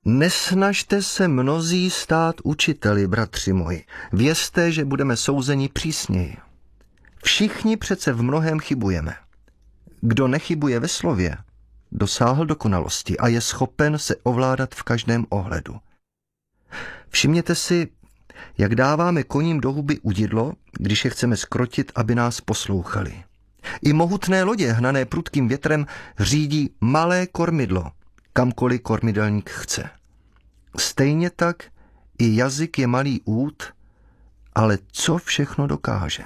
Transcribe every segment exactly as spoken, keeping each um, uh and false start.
Nesnažte se mnozí stát učiteli, bratři moji. Vězte, že budeme souzeni přísněji. Všichni přece v mnohém chybujeme. Kdo nechybuje ve slově, dosáhl dokonalosti a je schopen se ovládat v každém ohledu. Všimněte si, jak dáváme koním do huby udidlo, když je chceme skrotit, aby nás poslouchali. I mohutné lodě, hnané prudkým větrem, řídí malé kormidlo, kamkoliv kormidelník chce. Stejně tak i jazyk je malý út, ale co všechno dokáže.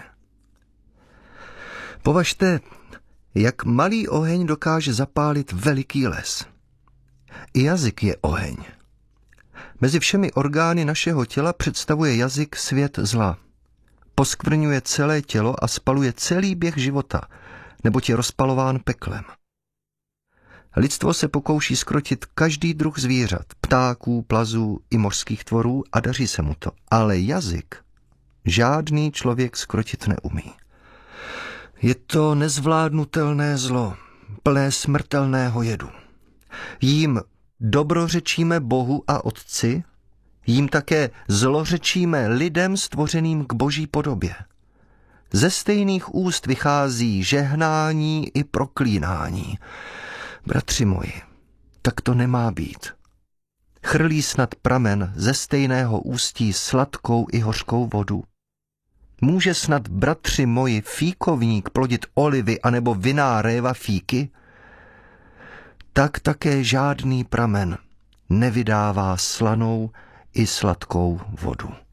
Považte, jak malý oheň dokáže zapálit veliký les. I jazyk je oheň. Mezi všemi orgány našeho těla představuje jazyk svět zla. Poskvrňuje celé tělo a spaluje celý běh života, neboť je rozpalován peklem. Lidstvo se pokouší skrotit každý druh zvířat, ptáků, plazů i mořských tvorů a daří se mu to. Ale jazyk žádný člověk skrotit neumí. Je to nezvládnutelné zlo, plné smrtelného jedu. Jím dobrořečíme Bohu a Otci, jím také zlořečíme lidem stvořeným k Boží podobě. Ze stejných úst vychází žehnání i proklínání. Bratři moji, tak to nemá být. Chrlí snad pramen ze stejného ústí sladkou i hořkou vodu? Může snad, bratři moji, fíkovník plodit olivy anebo vinná réva fíky? Tak také žádný pramen nevydává slanou i sladkou vodu.